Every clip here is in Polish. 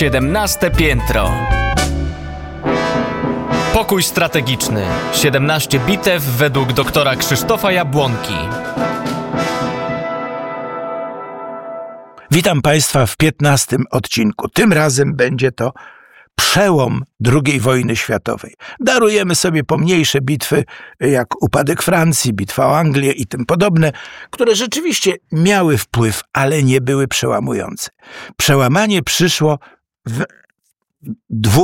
17 piętro. Pokój strategiczny. 17 bitew według doktora Krzysztofa Jabłonki. Witam Państwa w 15 odcinku. Tym razem będzie to przełom II wojny światowej. Darujemy sobie pomniejsze bitwy, jak upadek Francji, bitwa o Anglię i tym podobne, które rzeczywiście miały wpływ, ale nie były przełamujące. Przełamanie przyszło w 2,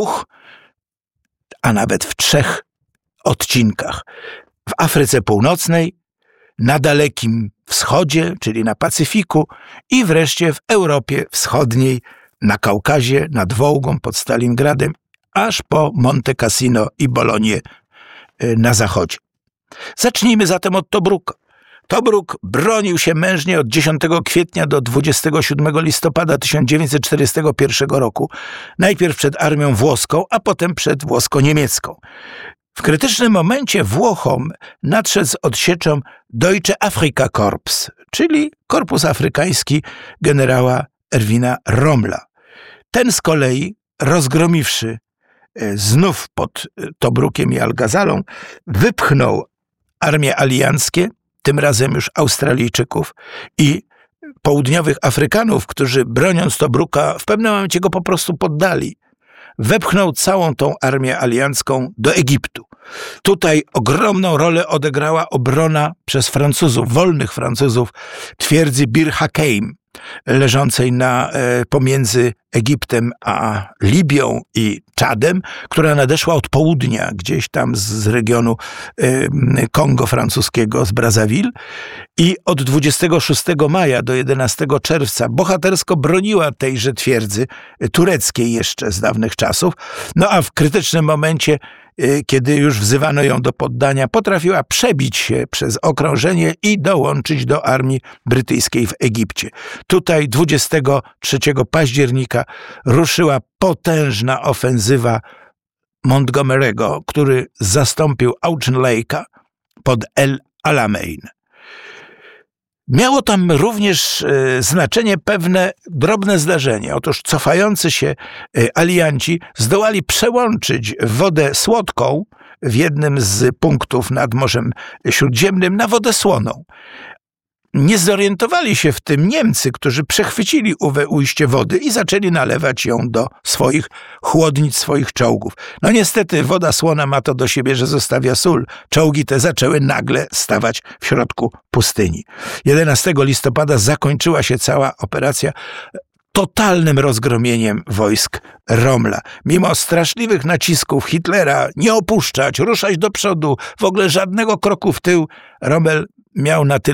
a nawet w 3 odcinkach. W Afryce Północnej, na Dalekim Wschodzie, czyli na Pacyfiku i wreszcie w Europie Wschodniej, na Kaukazie, nad Wołgą, pod Stalingradem, aż po Monte Cassino i Bolonię na zachodzie. Zacznijmy zatem od Tobruka. Tobruk bronił się mężnie od 10 kwietnia do 27 listopada 1941 roku, najpierw przed armią włoską, a potem przed włosko-niemiecką. W krytycznym momencie Włochom nadszedł z odsieczą Deutsche Afrika Korps, czyli Korpus Afrykański generała Erwina Rommela. Ten z kolei, rozgromiwszy znów pod Tobrukiem i Al-Gazalą, wypchnął armie alianckie, tym razem już Australijczyków i południowych Afrykanów, którzy broniąc Tobruka w pewnym momencie go po prostu poddali. Wepchnął całą tą armię aliancką do Egiptu. Tutaj ogromną rolę odegrała obrona przez Francuzów, wolnych Francuzów, twierdzy Bir Hakeim, leżącej pomiędzy Egiptem a Libią i Czadem, która nadeszła od południa, gdzieś tam z regionu Kongo francuskiego, z Brazzaville, i od 26 maja do 11 czerwca bohatersko broniła tejże twierdzy, tureckiej jeszcze z dawnych czasów, no a w krytycznym momencie, kiedy już wzywano ją do poddania, potrafiła przebić się przez okrążenie i dołączyć do armii brytyjskiej w Egipcie. Tutaj 23 października ruszyła potężna ofensywa Montgomery'ego, który zastąpił Auchinleyka pod El Alamein. Miało tam również znaczenie pewne drobne zdarzenie. Otóż cofający się alianci zdołali przełączyć wodę słodką w jednym z punktów nad Morzem Śródziemnym na wodę słoną. Nie zorientowali się w tym Niemcy, którzy przechwycili owe ujście wody i zaczęli nalewać ją do swoich chłodnic, swoich czołgów. No niestety woda słona ma to do siebie, że zostawia sól. Czołgi te zaczęły nagle stawać w środku pustyni. 11 listopada zakończyła się cała operacja totalnym rozgromieniem wojsk Rommela. Mimo straszliwych nacisków Hitlera nie opuszczać, ruszać do przodu, w ogóle żadnego kroku w tył, Rommel miał na tyle